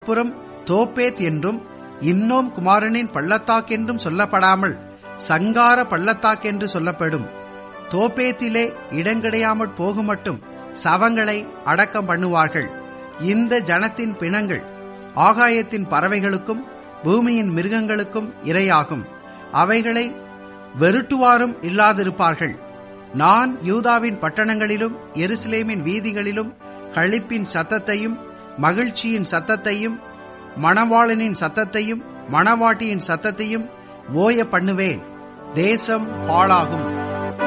இப்புறம் Topheth என்றும் இன்னும் குமாரனின் பள்ளத்தாக்கென்றும் சொல்லப்படாமல் சங்கார பள்ளத்தாக்கென்று சொல்லப்படும். தோப்பேத்திலே இடங்கிடையாமற் போகுமட்டும் சவங்களை அடக்கம் பண்ணுவார்கள். இந்த ஜனத்தின் பிணங்கள் ஆகாயத்தின் பறவைகளுக்கும் பூமியின் மிருகங்களுக்கும் இரையாகும். அவைகளை வெருட்டுவாரும் இல்லாதிருப்பார்கள். நான் யூதாவின் பட்டணங்களிலும் எருசலேமின் வீதிகளிலும் களிப்பின் சத்தத்தையும் மகிழ்ச்சியின் சத்தத்தையும் மணவாளனின் சத்தத்தையும் மணவாட்டியின் சத்தத்தையும் ஓய பண்ணுவேன். தேசம் பாழாகும்.